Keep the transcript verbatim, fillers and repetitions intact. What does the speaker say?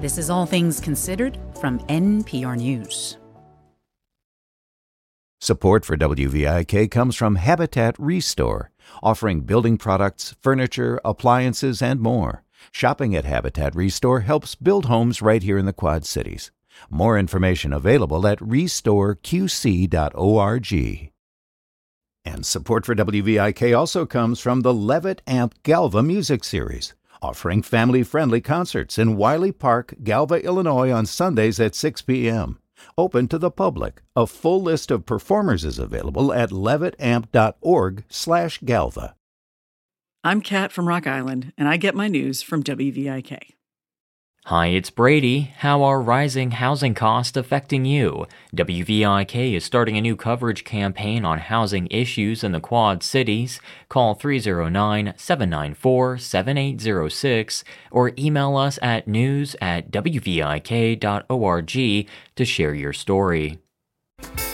This is All Things Considered from N P R News. Support for W V I K comes from Habitat Restore, offering building products, furniture, appliances, and more. Shopping at Habitat Restore helps build homes right here in the Quad Cities. More information available at restore q c dot org. And support for W V I K also comes from the Levitt Amp Galva Music Series, offering family-friendly concerts in Wiley Park, Galva, Illinois on Sundays at six p.m. Open to the public. A full list of performers is available at levitt amp dot org slash galva. I'm Kat from Rock Island, and I get my news from W V I K. Hi, it's Brady. How are rising housing costs affecting you? W V I K is starting a new coverage campaign on housing issues in the Quad Cities. Call three oh nine, seven nine four, seven eight oh six or email us at news at w v i k dot org to share your story.